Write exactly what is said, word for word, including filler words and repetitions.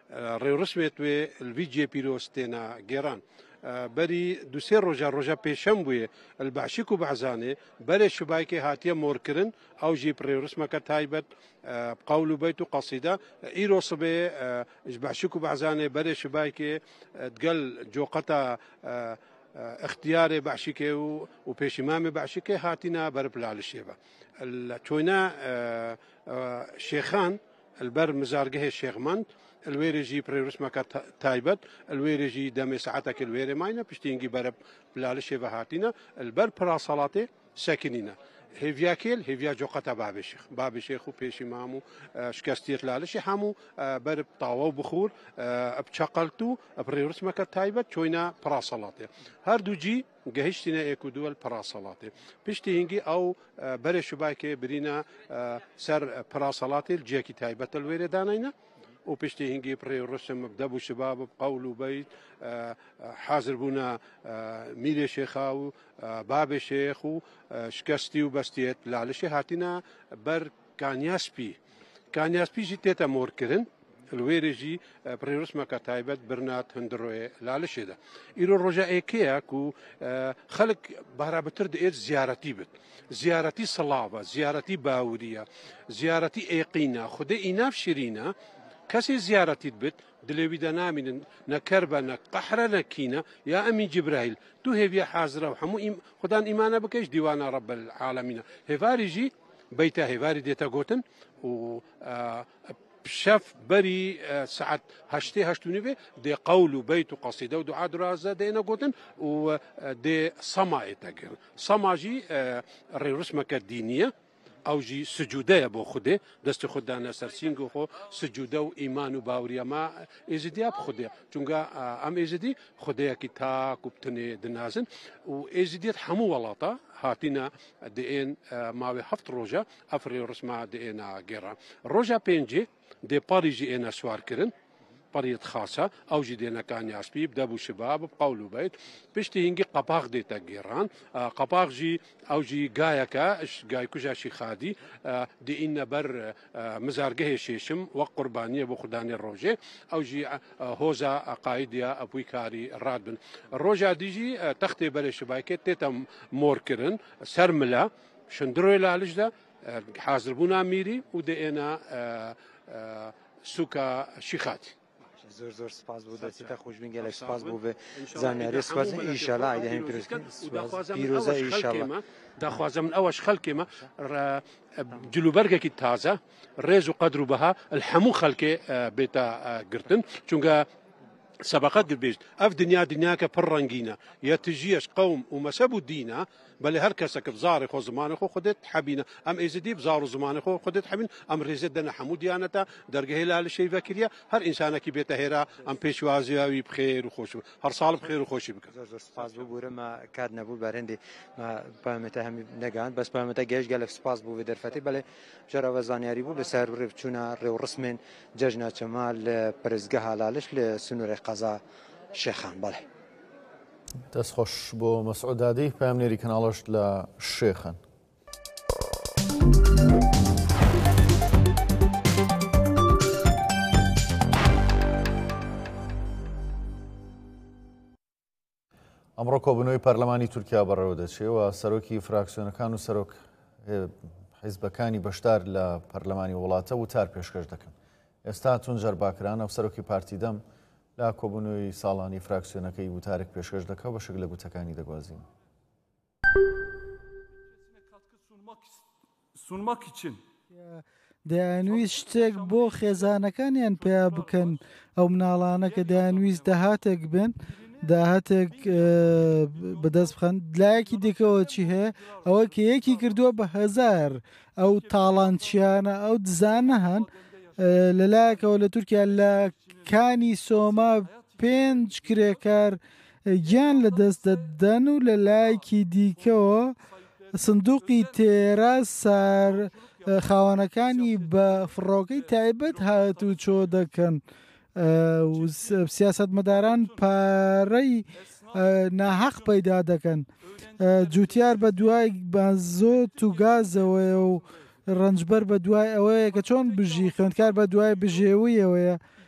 ڕێوڕسمێت وێ الڤیجێ پیرۆستێنا گێران بەری دوسێ ڕۆژە ڕۆژە پێشەم بووێ الباشیک و بەعزانێ بەرێ شوبایکێ هاتیە مۆرکردن ئەو ژی ڕێوڕسمەکە تایبەت قەول و بەیت و قەسیدە ئیرۆ سبێ باشیک و بەعزانێ بەرێ شوبایکێ دگەل جۆقەتە اختیارێ باشیکێ و پێشیمامێ باشیکێ هاتینا بەرپلالشێبە چۆینا شێخان البەر مزارگەهێ شێخمەند الوێرێژی پرێڕسمەکە تایبەت الوێرێژی دەمێ سەعاتێکی الوێرێ ماینە پشتینگی بەرە پلالشێبە هاتینە البەر پراسەڵاتێ سەکنینە هێڤیاکێل هێڤیا جۆقەتە بابێشێخ بابێشێخ و پێشیمام و شکستیت لالشی هەموو بەر تاوە و بخور بچەقەلت و پرێڕسمەکە تایبەت چۆینا پراسەڵاتێ هەردووجی گەهشتینە ئێک و دووەل پراسەڵاتێ پشتی هینگی ئەو بەرێ شوباکێ برینە سەر پراسەڵاتێ جێکی تایبەتە الوێرێ داناینە و پشتی هنگی پڕێ ڕسم دەب و شباب قەول و بەیت حاضر بوونە میرێ شێخا و بابێ شێخ و شکستی و بەستێت لالشی هاتینە بەر کانیاسپی کانیاسپیژی تێتە مۆرکردن الوێرێژی پرێڕسمەکە تایبەت برنات هەندڕۆیە لالشێدا ئیرۆ ڕۆژە ئێکەیە و خەڵک بارابەتر دەێت زیارەتی بێت زیارەتی سەڵاوە زیارەتی باوریە زیارەتی ئێقینە خودێ ئیناف شیرینە کەسی زیارەتیت بێت دلێوی دەنامینن نەکەربە نە قەحرە نەکینە یا ئەمی جبرائیل دوو هێویە حازرە و هەموو خوددان ئیمانە بکەیش دیوانە ڕەب العالەمینە هێواریژی بەیتە هێواری دێتە گوتن و شەف بەری سعات هەشتێ هەشتونیێ دێ قەول و بەیت و قەسیدە و دوعا درازە دێنە گوتن و دێ سەمایەتەگەن سەماژی ڕێڕسمەکە دینیە ئەوژی سجودەیە بۆ خودێ دەستی خوددانە سەرسینگ و خۆ سجودە و ئیمان و باوریەما ئێزیدیا بخودێ چونکە ئەم ئێزیدی خودەیەکی تاک و بتنێ دنازن و ئێزیدێت هەموو وڵاتە هاتینە دێن ماوەی هەفت ڕۆژە ئەفرێ ڕسما دێنە گێڕان ڕۆژە پێنجێ دێپاریژی ئێنە سوارکردن پەریت خاصە ئەوژی دێنەکانی ئاسپی بدەبوو شباب قەول و بەیت پشتی هینگی قەپاق دێتە گێڕان قەپاقژی ئەوژی گایەکە گای کوژاشی خادی دئینە بەر مزارگەهێ شێشم وەک قوربانیە بۆ خوددانی ڕۆژێ ئەوژی هۆزە عقایدە ئەپوی کاری ڕاد بن ڕۆژە دیژی تەختێ بەرێ شبایکێت تێتە مۆرکردن سەر ملە شندڕۆی لالشدا حازربوونا میری و دێنە سوکە شیخاتی زۆر زۆر سپاس بوو دەچێتە خۆشببین گەلێک سپاس بوو بێ زانیاری سپاس ئیشەڵا ئایدەهێن پیرۆزە ئیشەڵا داخوازم من ئەوەش خەڵکێمە جلوبەرگێکی تازە ڕێز و قەدر و بەها هەموو خەڵکێ بێتە گرتن چونکە سەبقەت گربێژت ئەف دنیا دنیاکە پڕ ڕەنگینە یەتژیەش قەوم و مەسەب و دینە بەلێ هەر کەسەکە بزاری خۆ زمانی خۆ خودێت حەبینە ئەم ئێزدی بزار و زمانی خۆ خودێت حەبین ئەم ڕێزێت دەنە هەموو دیانەتە دەرگەهی لالشەی ڤەکریە هەر ئینسانێکی بێتە هێرا ئەم پێشوازیاوی بخێر و خۆش هەر ساڵ بخێر و خۆشی بکە زۆر زۆر سپاس بوو بورەمە کات نەبوو بەرهەندێ پامێتە هەمی نەگەاند بەس پامێتە گەیشت گەلێک سپاس بوو بێ دەرفەتی بەڵێ جارەوە زانیاری بوو لەسەر ڕێوچوونە ڕێوڕسمێن جەژنە چەمال لە پرزگەها لالش لە سنوورێ قەزا شێخان بەڵێ دەستخۆش بۆ مەسعود دادی پامنێری کەناڵەش لە شێخان ئەمڕۆ کۆبوونەوەی پەرلەمانی تورکیا بەڕێوە دەچێتەوە سەرۆکی فراکسیۆنەکان و سەرۆک حیزبەکانی بەشدار لە پەرلەمانی وڵاتە وتار پێشکەش دەکەن ئێستا تونجەر باکران ئەو سەرۆکی پارتی دەم لە کۆبوونەوەی ساڵانی فراکسیۆنەکەی وتارێک پێشکەش دەکەوە بەشێک لە گوتەکانی دەگوازین sunmak için دەیانویست شتێک بۆ خێزانەکانیان پێیا بکەن ئەو مناڵانە کە دەیانویست داهاتێک بن داهاتێک بەدەست بخەن لایەکی دیکەوە چی هەیە ئەوە کە یەکی کردووە بە هەزار ئەو تاڵانچیانە ئەو دزانە هەن لەلایەکەوە لە تورکیا لە کانی سۆما پێنج کرێکار گیان لە دەست دەدەن و لە لایەکی دیکەوە سندوقی تێرە سار خاوەنەکانی بە فڕۆکەی تایبەت هات و چۆ دەکەن سیاسەتمەداران پارەی ناحەق پەیدا دەکەن جوتیار بە دوای بازۆت و گازەوەیە و ڕەنجبەر بە دوای ئەوەیە کە چۆن بژی خوێندکار بە دوای بژێویەوەیە